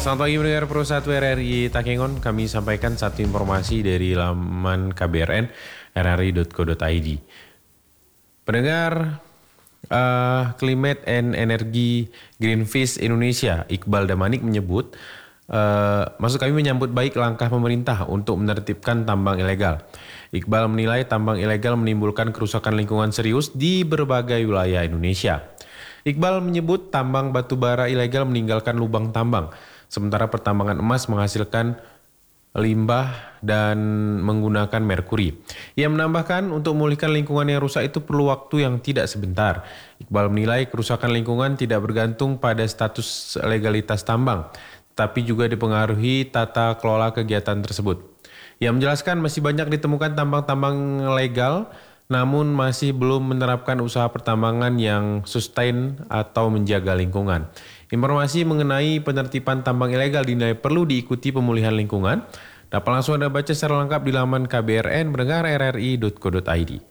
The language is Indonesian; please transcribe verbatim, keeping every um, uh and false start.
Selamat pagi pendengar Pro satu R R I Takengon. Kami sampaikan satu informasi dari laman k b r n r r i dot co dot i d. Pendengar, uh, Climate and Energy Greenpeace Indonesia, Iqbal Damanik menyebut, uh, maksud kami menyambut baik langkah pemerintah untuk menertibkan tambang ilegal. Iqbal menilai tambang ilegal menimbulkan kerusakan lingkungan serius di berbagai wilayah Indonesia. Iqbal menyebut tambang batu bara ilegal meninggalkan lubang tambang, sementara pertambangan emas menghasilkan limbah dan menggunakan merkuri. Ia menambahkan untuk memulihkan lingkungan yang rusak itu perlu waktu yang tidak sebentar. Iqbal menilai kerusakan lingkungan tidak bergantung pada status legalitas tambang, tapi juga dipengaruhi tata kelola kegiatan tersebut. Ia menjelaskan masih banyak ditemukan tambang-tambang legal, namun masih belum menerapkan usaha pertambangan yang sustain atau menjaga lingkungan. Informasi mengenai penertiban tambang ilegal dinilai perlu diikuti pemulihan lingkungan. Dapat langsung Anda baca secara lengkap di laman k b r n mendengar r r i dot co dot i d.